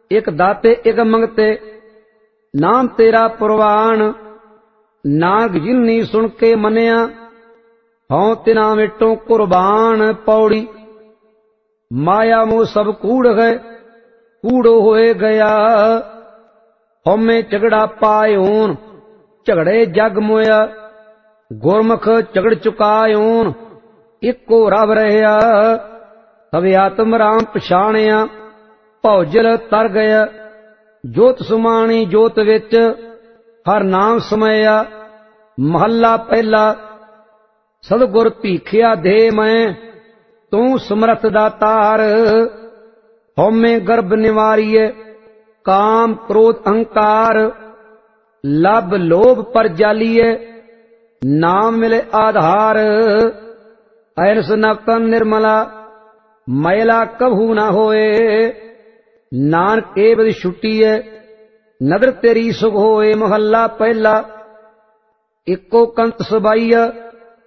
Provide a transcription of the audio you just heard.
एक दाते एक मंगते, नाम तेरा पुरवान। नाग जिन्नी सुन के मनिया, हों तिना मिटों कुर्बान। पौड़ी माया मोह सब कूड़ गए, कूड़ो होए गया। होमे झगड़ा पायोन, झगड़े जग मोया। गुरमुख झगड़ चुकायोन, इको रब रहया। हवे आत्म राम पछाणिया, भौजल तर गया। जोत सुमाणी जोत विच, हर नाम समया। महला पहला, सतगुर भीखिया दे मैं, तू समरथ दातार। होमे गर्भ निवारिये, काम क्रोध अहंकार। लब लोभ पर जालिये, नाम मिले आधार। अहरस नवतन निर्मला, मैला कभू न होए। नानक एवं छुट्टीए, नदर तेरी सुख होए। महला पहला, इको कंत सबाइया,